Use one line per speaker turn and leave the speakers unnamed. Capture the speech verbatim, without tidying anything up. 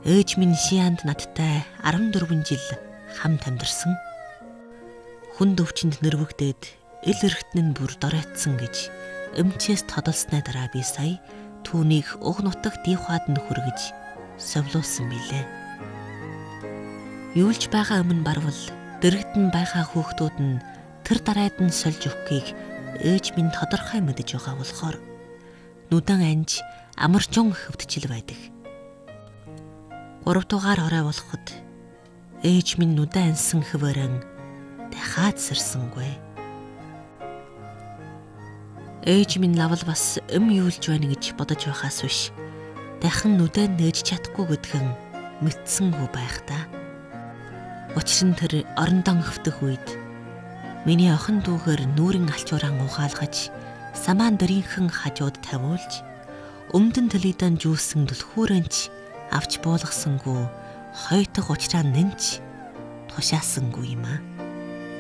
Ээж минь Шианд надтай арван дөрвөн жил хамт амьдарсан. Хүнд өвчнөд нэрвэгдээд ил эрхтэн нь бүр доройтсон гэж эмчээс тодолсноо дараа би сая түүнийг уг нутаг Дихуад нь хүргэж совлуулсан билээ. Юулж байгаа өмнө барвал дэрэгдэн байгаа хүүхдүүд нь тэр дараад нь сольж өгөхийг ээж минь тодорхой мэдэж байгаа болохоор нүдэн анж амарчун хөвдчил байдаг. Гурав дугаар орой болоход ээж минь нүдэн ансан хөвөрөн дахиад сэрсэнгүй. Ээж минь лавл бас эм юулж байна гэж бодож байхаас биш дахин нүдэн нээж чадахгүй гэдгэн мэдсэнгүй байх та. Учир нь тэр орондон хөвтөх үед миний охин дүүгээр нүүрэн алчууран угаалгаж самаан дэрийнхэн хажууд тавиулж өмдөн төлөйдөн жүүлсэн түлхүүрэнч авч буулгасангүй хойтох учраа нэнч тушаасангүй юм аа.